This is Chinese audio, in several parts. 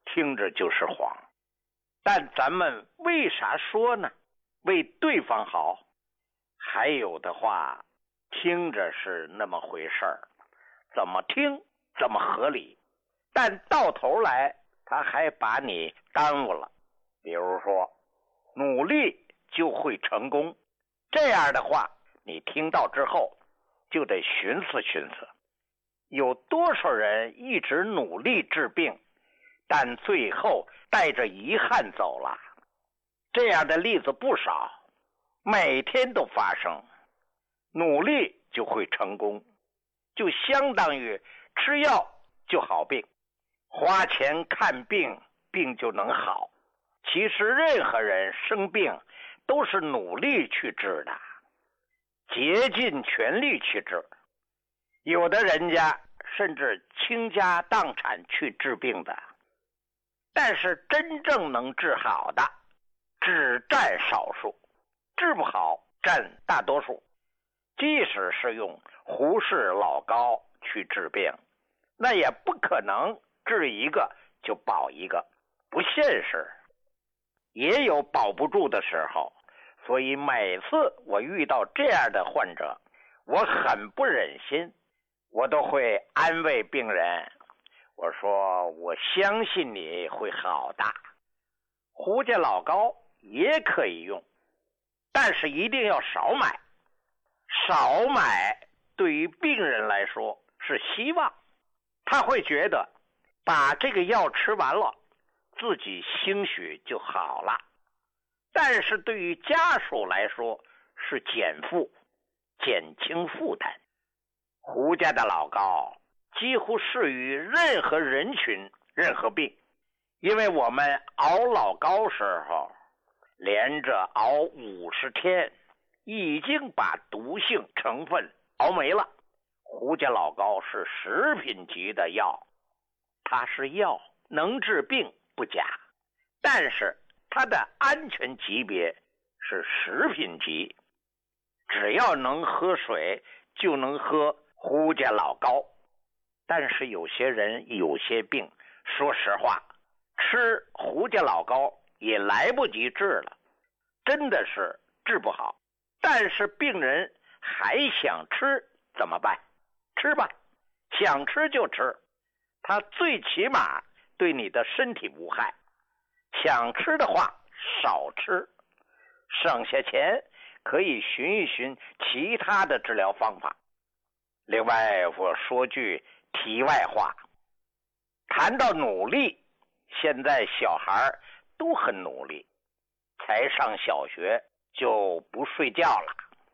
听着就是谎。但咱们为啥说呢？为对方好。还有的话听着是那么回事儿，怎么听怎么合理，但到头来他还把你耽误了。比如说努力就会成功，这样的话你听到之后就得寻思寻思，有多少人一直努力治病，但最后带着遗憾走了。这样的例子不少，每天都发生。努力就会成功，就相当于吃药就好病，花钱看病，病就能好。其实任何人生病都是努力去治的，竭尽全力去治。有的人家甚至倾家荡产去治病的，但是真正能治好的只占少数，治不好占大多数。即使是用胡适老高去治病，那也不可能治一个就保一个，不现实。也有保不住的时候，所以每次我遇到这样的患者，我很不忍心，我都会安慰病人，我说我相信你会好的。胡家老高也可以用，但是一定要少买。少买对于病人来说是希望，他会觉得把这个药吃完了自己兴许就好了，但是对于家属来说是减负，减轻负担。胡家的老高几乎适于任何人群任何病，因为我们熬老高时候连着熬50天，已经把毒性成分熬没了。胡家老高是食品级的药，它是药，能治病不假，但是它的安全级别是食品级，只要能喝水就能喝胡家老高。但是有些人有些病，说实话吃胡家老高也来不及治了，真的是治不好。但是病人还想吃怎么办？吃吧，想吃就吃，它最起码对你的身体无害。想吃的话少吃，省下钱可以寻一寻其他的治疗方法。另外我说句题外话，谈到努力，现在小孩都很努力，才上小学就不睡觉了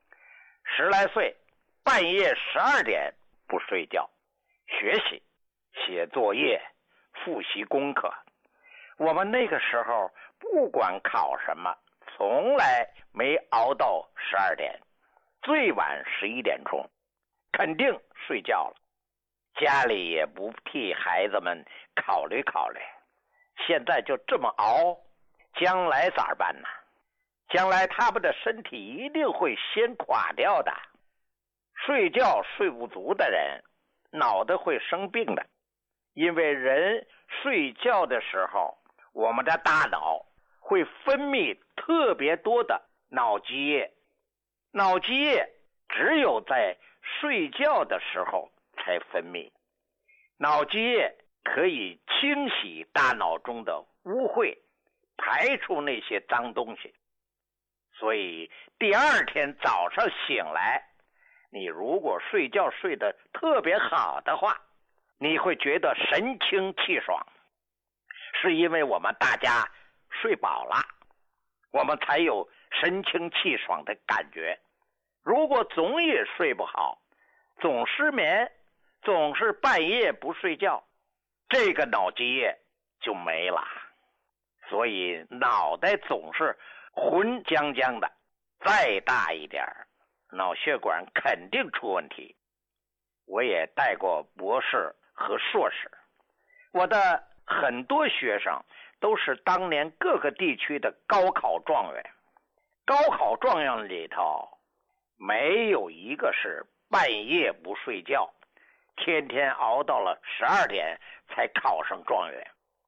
，10来岁半夜12点不睡觉，学习写作业复习功课。我们那个时候不管考什么，从来没熬到12点，最晚11点钟肯定睡觉了，家里也不替孩子们考虑考虑。现在就这么熬，将来咋办呢？将来他们的身体一定会先垮掉的。睡觉睡不足的人脑袋会生病的，因为人睡觉的时候，我们的大脑会分泌特别多的脑积液，脑积液只有在睡觉的时候才分泌。脑积液可以清洗大脑中的污秽，排出那些脏东西。所以第二天早上醒来，你如果睡觉睡得特别好的话，你会觉得神清气爽，是因为我们大家睡饱了，我们才有神清气爽的感觉。如果总也睡不好，总失眠，总是半夜不睡觉，这个脑积液就没了。所以脑袋总是浑浆浆的，再大一点脑血管肯定出问题。我也带过博士和硕士，我的很多学生都是当年各个地区的高考状元。高考状元里头没有一个是半夜不睡觉，天天熬到了12点才考上状元。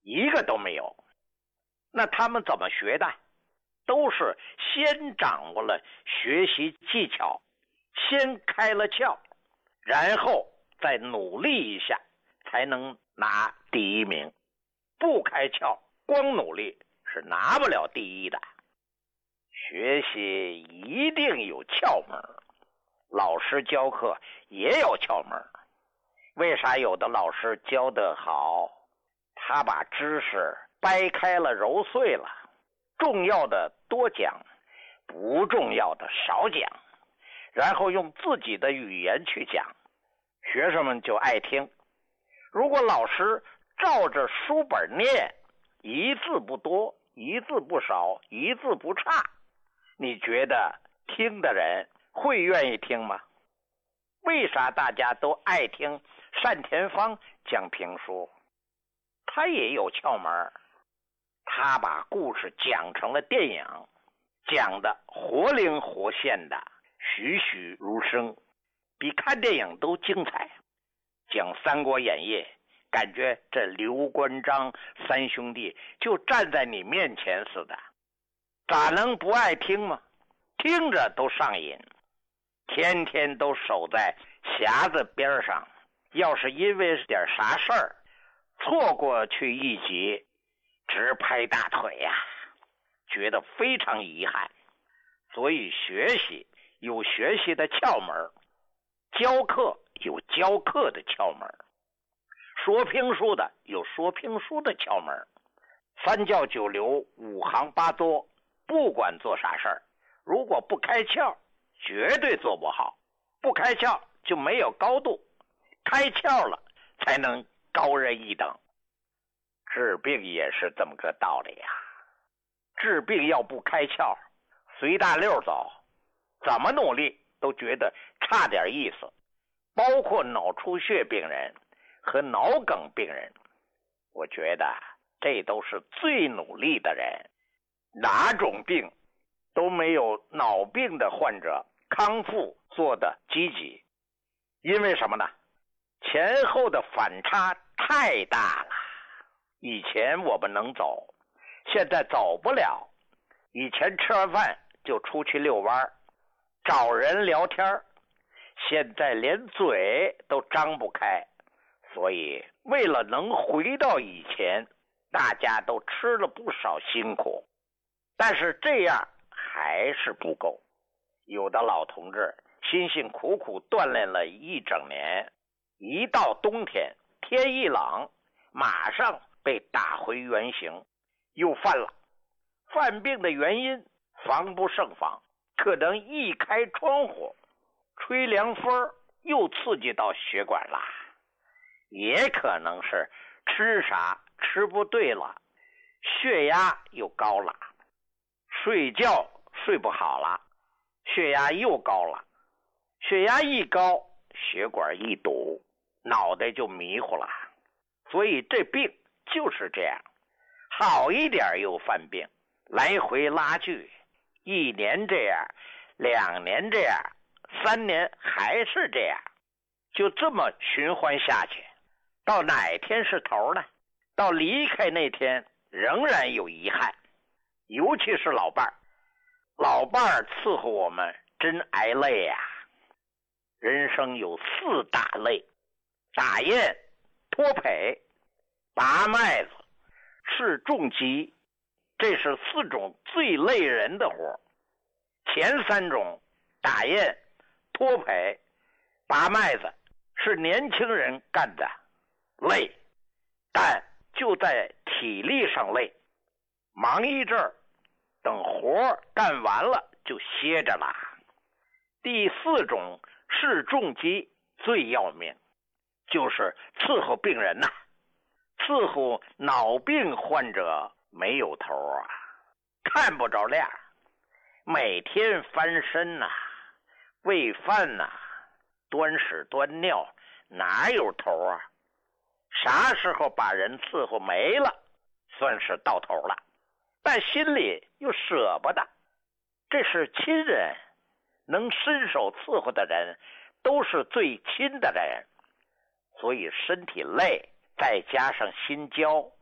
一个都没有。那他们怎么学的？都是先掌握了学习技巧，先开了窍，然后再努力一下，才能拿第一名。不开窍，光努力是拿不了第一的。学习一定有窍门，老师教课也有窍门。为啥有的老师教得好？他把知识掰开了揉碎了，重要的多讲，不重要的少讲，然后用自己的语言去讲，学生们就爱听。如果老师照着书本念，一字不多，一字不少，一字不差，你觉得听的人会愿意听吗？为啥大家都爱听单田芳讲评书？他也有窍门，他把故事讲成了电影，讲的活灵活现的，栩栩如生，比看电影都精彩。讲《三国演义》，感觉这刘关张三兄弟就站在你面前似的，咋能不爱听吗？听着都上瘾，天天都守在匣子边上，要是因为点啥事儿错过去一集，直拍大腿呀，觉得非常遗憾。所以学习有学习的窍门，教课有教课的窍门，说评书的有说评书的窍门。三教九流，五行八作，不管做啥事儿，如果不开窍，绝对做不好。不开窍就没有高度，开窍了才能高人一等。治病也是这么个道理呀。治病要不开窍，随大溜走，怎么努力都觉得差点意思。包括脑出血病人和脑梗病人，我觉得这都是最努力的人，哪种病都没有脑病的患者康复做的积极。因为什么呢？前后的反差太大了。以前我们能走，现在走不了。以前吃完饭就出去遛弯，找人聊天，现在连嘴都张不开。所以为了能回到以前，大家都吃了不少辛苦，但是这样还是不够。有的老同志辛辛苦苦锻炼了一整年，一到冬天天一冷，马上被打回原形，又犯了。犯病的原因防不胜防，可能一开窗户吹凉风又刺激到血管了，也可能是吃啥吃不对了，血压又高了，睡觉睡不好了，血压又高了，血压一高，血管一堵，脑袋就迷糊了。所以这病就是这样，好一点又犯病，来回拉锯，1年这样，2年这样，3年还是这样，就这么循环下去，到哪天是头呢？到离开那天仍然有遗憾。尤其是老伴儿，老伴儿伺候我们真挨累呀。人生有4大累：打雁、脱圯、拔麦子、试重机，这是4种最累人的活。前3种打雁、脱圯、拔麦子是年轻人干的，累，但就在体力上累，忙一阵儿，等活干完了就歇着了。第4种试重机最要命，就是伺候病人呐。伺候脑病患者没有头啊，看不着亮，每天翻身呐，喂饭呐，端屎端尿，哪有头啊？啥时候把人伺候没了，算是到头了，但心里又舍不得。这是亲人，能伸手伺候的人都是最亲的人，所以身体累，再加上心焦，